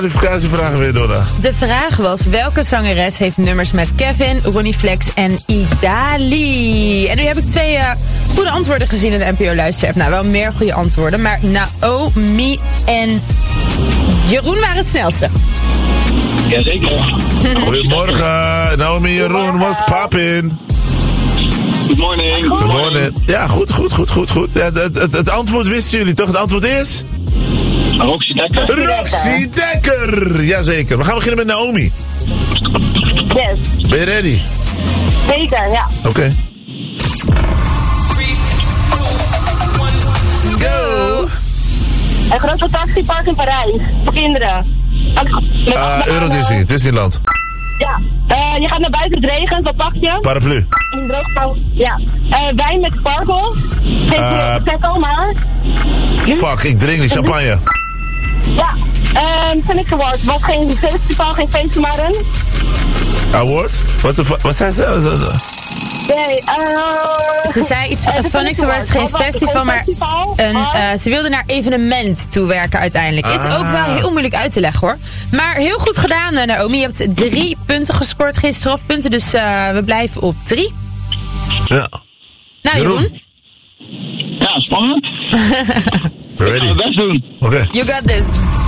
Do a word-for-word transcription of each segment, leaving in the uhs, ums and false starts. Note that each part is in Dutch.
Kwalificatievragen weer, Donna. De vraag was, welke zangeres heeft nummers met Kevin, Ronnie Flex en Idali? En nu heb ik twee uh, goede antwoorden gezien in de N P O Luisterapp. Nou, wel meer goede antwoorden, maar Naomi en Jeroen waren het snelste. Jazeker. Goedemorgen, Naomi Jeroen, what's poppin'? Good morning. Good morning. Ja, goed, goed, goed, goed, goed. Ja, het, het, het antwoord wisten jullie toch? Het antwoord is? Roxy Dekker. Roxy Dekker! Jazeker. We gaan beginnen met Naomi. Yes. Ben je ready? Zeker, ja. Oké. Okay. Go! Een groot attractiepark in Parijs. Voor kinderen. Met Uh, Euro Disney, Disneyland. Ja. Uh, je gaat naar buiten, het regent, wat pak je? Paraplu. In droogkou. Ja. Uh, wijn met sparkles. Geen Uh, prosecco, maar... Fuck, ik drink niet champagne. Ja. Um, Phoenix Award. Was geen festival, geen feestje, maar een... Award? Wat de fuck? Wat zei ze? Nee, uh... Ze zei iets van uh, Phoenix Awards, geen festival, maar een, uh, ze wilde naar evenement toewerken uiteindelijk. Is Ah. ook wel heel moeilijk uit te leggen hoor. Maar heel goed gedaan, uh, Naomi. Je hebt drie punten gescoord, geen strafpunten, dus uh, we blijven op drie. Ja. Nou, Jeroen. Jeroen. Ja, spannend. Ready. Ik ga mijn best doen. Oké. Okay. You got this.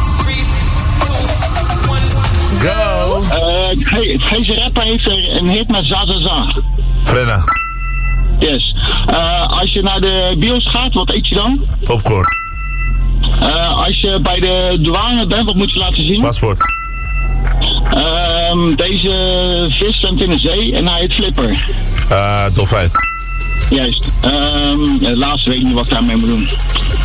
Go! Uh, hey, deze rapper heeft er een hit met Za Za Za. Frenna. Yes. Uh, als je naar de bios gaat, wat eet je dan? Popcorn. Uh, als je bij de douane bent, wat moet je laten zien? Paspoort. Um, deze vis zwemt in de zee en hij heet Flipper. Uh, dolfijn. Juist. Um, het laatste weet ik niet wat ik daarmee moet doen.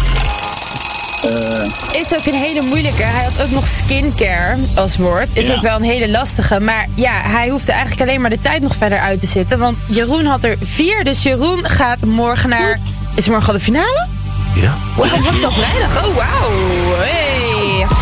Uh, Is ook een hele moeilijke. Hij had ook nog skincare als woord. Is Ja. ook wel een hele lastige. Maar ja, hij hoefde eigenlijk alleen maar de tijd nog verder uit te zitten. Want Jeroen had er vier. Dus Jeroen gaat morgen naar... Is morgen al de finale? Ja. Wauw, het wordt al vrijdag. Oh, wauw. Hey.